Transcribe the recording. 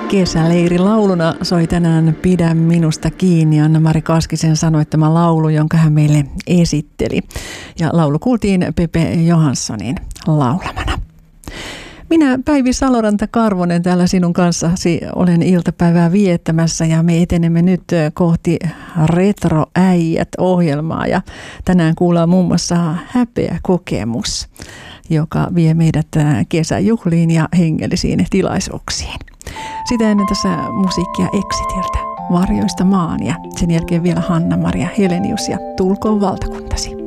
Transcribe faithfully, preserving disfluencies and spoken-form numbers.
Kesäleirilauluna soi tänään Pidä minusta kiinni, Anna-Mari Kaskisen sanoittama laulu, jonka hän meille esitteli. Ja laulu kuultiin Pepe Johanssonin laulamana. Minä Päivi Saloranta-Karvonen täällä sinun kanssasi olen iltapäivää viettämässä ja me etenemme nyt kohti Retroäijät-ohjelmaa ja tänään kuullaan muun muassa Häpeä kokemus, joka vie meidät kesäjuhliin ja hengellisiin tilaisuuksiin. Sitä ennen tässä musiikkia Exitiltä, Varjoista maan ja sen jälkeen vielä Hanna-Maria Helenius ja Tulkoon valtakuntasi.